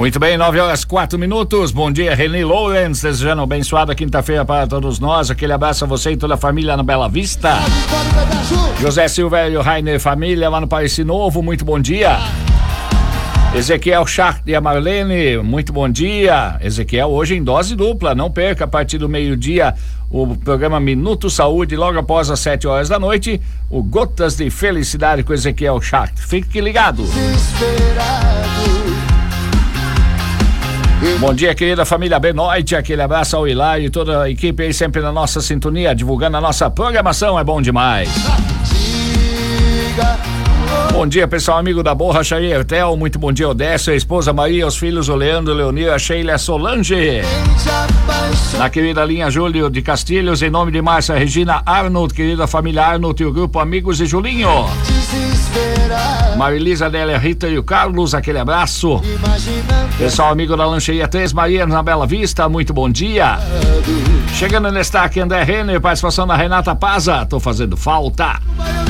Muito bem, 9h04. Bom dia, Reni Lawrence, desejando abençoada quinta-feira para todos nós. Aquele abraço a você e toda a família no Bela Vista. José Silva e o Rainer Família lá no Parece Novo, muito bom dia. Ezequiel Schacht e a Marlene, muito bom dia. Ezequiel hoje em dose dupla, não perca a partir do meio-dia o programa Minuto Saúde, logo após as 7h da noite, o Gotas de Felicidade com Ezequiel Schacht. Fique ligado. Bom dia, querida família Benoit, aquele abraço ao Hilário e toda a equipe aí sempre na nossa sintonia, divulgando a nossa programação, é bom demais. Bom dia, pessoal amigo da Borracharia Ertel, muito bom dia, Odécio, a esposa Maria, os filhos, o Leandro, Leonir, a Sheila, a Solange. Na querida linha Júlio de Castilhos, em nome de Márcia Regina Arnold, querida família Arnold e o grupo Amigos e Julinho. Marilisa, Adélia, Rita e o Carlos, aquele abraço. Pessoal amigo da Lancheria Três Marias na Bela Vista, muito bom dia. Chegando no destaque, André Renner, participação da Renata Paza, tô fazendo falta.